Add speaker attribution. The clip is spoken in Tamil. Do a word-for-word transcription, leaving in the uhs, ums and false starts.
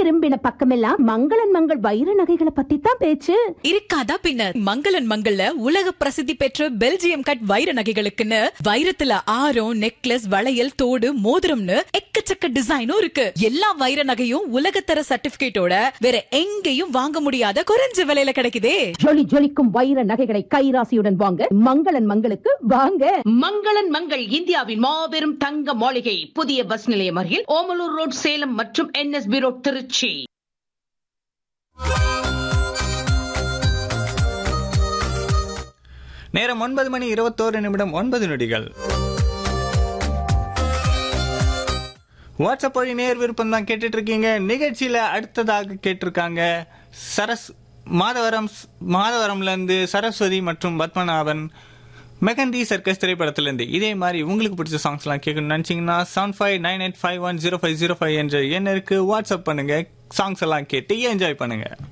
Speaker 1: திரும்பின பக்கமெல்லாம் மங்களன் மங்கள் வைர நகைகளை பத்தி தான் பேச்சு.
Speaker 2: இருக்காதா பின்ன. மங்களன் மங்கள்ல உலக பிரசித்தி பெற்ற பெல்ஜியம் கட் வைர நகைகளுக்குன்னு வைரத்துல ஆரம், நெக்லஸ், வளையல், தோடு, மோதிரம்னு எக்கச்சக்க டிசைனும் இருக்கு. எல்லா வைர நகையும் உலகத்தர சர்டிபிகேட்டோட வேற எங்கேயும் வாங்க முடியாத குறைஞ்ச விலையில கிடைக்குதே.
Speaker 1: ஜொலி ஜொலிக்கும் வைர நகைகளை கைராசியுடன் வாங்க மங்களன் மங்களுக்கு வாங்க.
Speaker 3: மங்களன் மங்கள் இந்தியாவின் மாபெரும் தங்க மாளிகை, புதிய பஸ் நிலையம் அருகில், ஓமலூர் ரோட், சேலம் மற்றும் என்எஸ்பி ரோட், திருச்சி.
Speaker 4: நேரம் ஒன்பது மணி இருபத்தோரு நிமிடம் ஒன்பது நொடிகள். வாட்ஸ்அப் வழி நேர் விருப்பம் தான் கேட்டுட்டு இருக்கீங்க. நிகழ்ச்சியில அடுத்ததாக கேட்டிருக்காங்க சரஸ் மாதவரம் மாதவரம்ல இருந்து சரஸ்வதி மற்றும் பத்மநாபன் மெகந்தி சர்க்கஸ் திரைப்படத்திலிருந்து. இதே மாதிரி உங்களுக்கு பிடிச்ச சாங்ஸ் எல்லாம் கேட்கணும்னு நினைச்சீங்கன்னா seven five nine eight five one zero five zero five என்ற எண்ணிற்கு வாட்ஸ்அப் பண்ணுங்க. சாங்ஸ் எல்லாம் கேட்டு என்ஜாய் பண்ணுங்க.